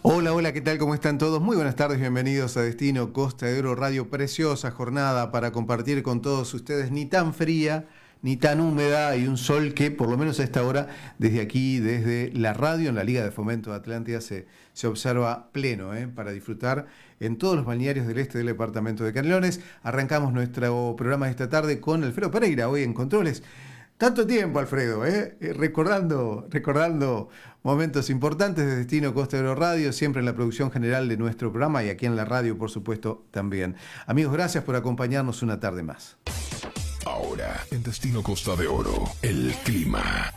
Hola, hola, ¿qué tal? ¿Cómo están todos? Muy buenas tardes, bienvenidos a Destino Costa de Oro Radio. Preciosa jornada para compartir con todos ustedes, ni tan fría, ni tan húmeda, y un sol que, por lo menos a esta hora, desde aquí, desde la radio, en la Liga de Fomento de Atlántida, se observa pleno, para disfrutar en todos los balnearios del este del departamento de Canelones. Arrancamos nuestro programa de esta tarde con Alfredo Pereira, hoy en Controles. Tanto tiempo, Alfredo, recordando momentos importantes de Destino Costa de Oro Radio, siempre en la producción general de nuestro programa y aquí en la radio, por supuesto, también. Amigos, gracias por acompañarnos una tarde más. Ahora, en Destino Costa de Oro, el clima.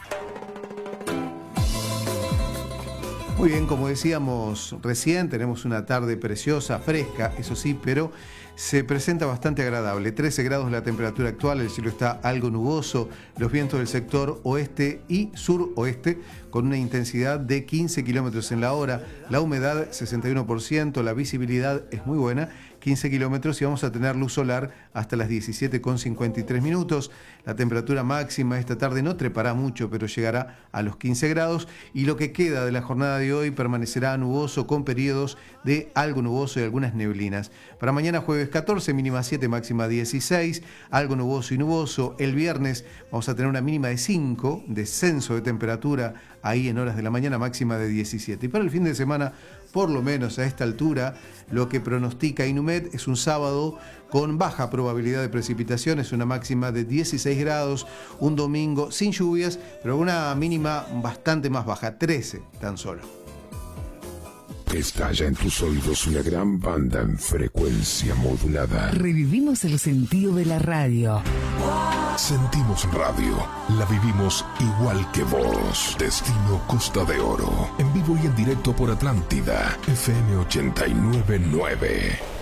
Muy bien, como decíamos recién, tenemos una tarde preciosa, fresca, eso sí, pero se presenta bastante agradable. 13 grados la temperatura actual, el cielo está algo nuboso, los vientos del sector oeste y suroeste con una intensidad de 15 kilómetros en la hora, la humedad 61%, la visibilidad es muy buena, 15 kilómetros, y vamos a tener luz solar hasta las 17:53 minutos. La temperatura máxima esta tarde no trepará mucho, pero llegará a los 15 grados, y lo que queda de la jornada de hoy permanecerá nuboso con periodos de algo nuboso y algunas neblinas. Para mañana jueves 14, mínima 7, máxima 16, algo nuboso y nuboso. El viernes vamos a tener una mínima de 5, descenso de temperatura ahí en horas de la mañana, máxima de 17. Y para el fin de semana, por lo menos a esta altura, lo que pronostica Inumet es un sábado con baja probabilidad de precipitaciones, una máxima de 16 grados, un domingo sin lluvias, pero una mínima bastante más baja, 13 tan solo. Estalla en tus oídos una gran banda en frecuencia modulada. Revivimos el sentido de la radio. Sentimos radio, la vivimos igual que vos. Destino Costa de Oro, en vivo y en directo por Atlántida, FM 89.9.